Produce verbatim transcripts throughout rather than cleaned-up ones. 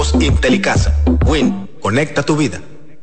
Somos Intelicasa. Win, conecta tu vida.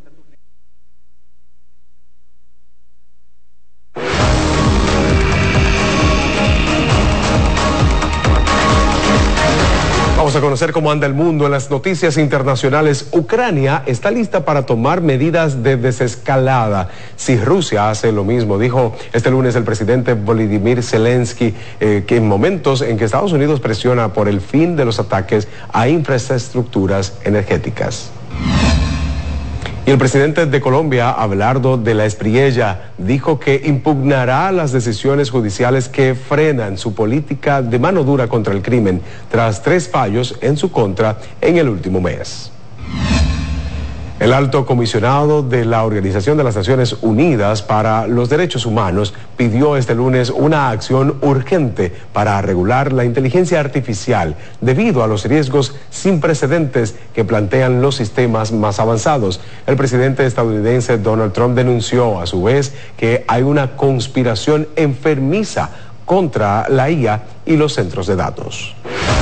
Vamos a conocer cómo anda el mundo en las noticias internacionales. Ucrania está lista para tomar medidas de desescalada si Rusia hace lo mismo, dijo este lunes el presidente Volodymyr Zelensky, eh, que en momentos en que Estados Unidos presiona por el fin de los ataques a infraestructuras energéticas. Y el presidente de Colombia, Abelardo de la Espriella, dijo que impugnará las decisiones judiciales que frenan su política de mano dura contra el crimen, tras tres fallos en su contra en el último mes. El alto comisionado de la Organización de las Naciones Unidas para los Derechos Humanos pidió este lunes una acción urgente para regular la inteligencia artificial debido a los riesgos sin precedentes que plantean los sistemas más avanzados. El presidente estadounidense Donald Trump denunció a su vez que hay una conspiración enfermiza contra la I A y los centros de datos.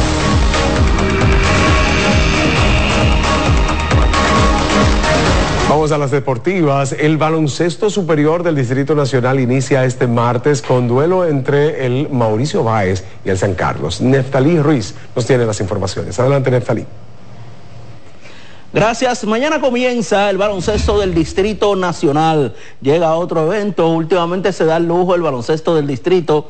Vamos a las deportivas. El baloncesto superior del Distrito Nacional inicia este martes con duelo entre el Mauricio Báez y el San Carlos. Neftalí Ruiz nos tiene las informaciones. Adelante, Neftalí. Gracias. Mañana comienza el baloncesto del Distrito Nacional. Llega otro evento. Últimamente se da el lujo el baloncesto del distrito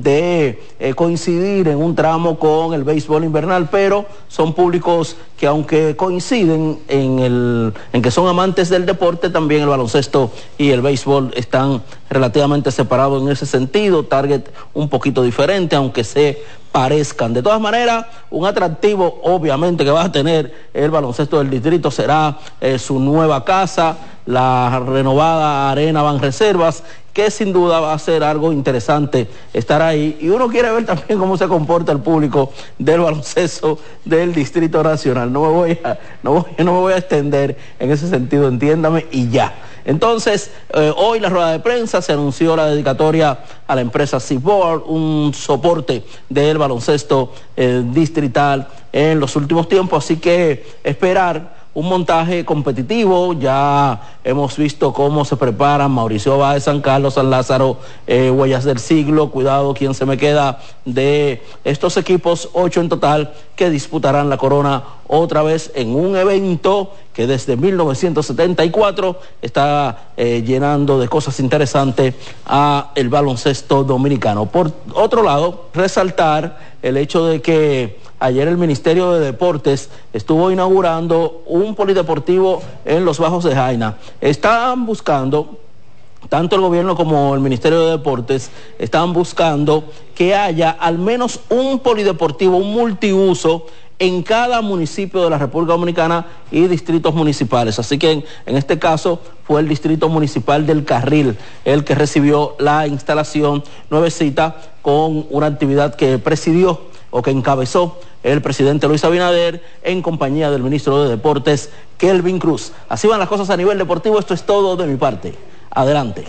de eh, coincidir en un tramo con el béisbol invernal, pero son públicos que aunque coinciden en, el, en que son amantes del deporte, también el baloncesto y el béisbol están relativamente separados en ese sentido. Target un poquito diferente, aunque se parezcan. De todas maneras, un atractivo obviamente que va a tener el baloncesto del distrito será eh, su nueva casa, la renovada Arena Banreservas, que sin duda va a ser algo interesante estar ahí. Y uno quiere ver también cómo se comporta el público del baloncesto del Distrito Nacional. No me voy a, no voy, no me voy a extender en ese sentido, entiéndame, y ya. Entonces, eh, hoy la rueda de prensa se anunció la dedicatoria a la empresa Seaboard, un soporte del baloncesto eh, distrital en los últimos tiempos, así que esperar un montaje competitivo. Ya hemos visto cómo se preparan Mauricio Báez, San Carlos, San Lázaro, eh, Huellas del Siglo, cuidado quién se me queda de estos equipos, ocho en total, que disputarán la corona otra vez en un evento que desde mil novecientos setenta y cuatro está eh, llenando de cosas interesantes a el baloncesto dominicano. Por otro lado, resaltar el hecho de que ayer el Ministerio de Deportes estuvo inaugurando un polideportivo en los Bajos de Jaina. Están buscando, tanto el gobierno como el Ministerio de Deportes, están buscando que haya al menos un polideportivo, un multiuso, en cada municipio de la República Dominicana y distritos municipales. Así que en, en este caso fue el Distrito Municipal del Carril el que recibió la instalación nuevecita con una actividad que presidió o que encabezó el presidente Luis Abinader en compañía del ministro de Deportes, Kelvin Cruz. Así van las cosas a nivel deportivo. Esto es todo de mi parte. Adelante.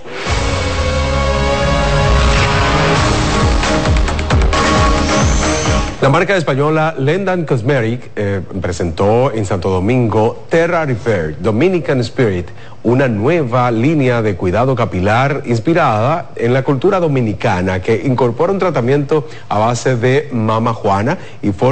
La marca española Lendan Cosmetic eh, presentó en Santo Domingo Terra Repair Dominican Spirit, una nueva línea de cuidado capilar inspirada en la cultura dominicana que incorpora un tratamiento a base de mama juana y forma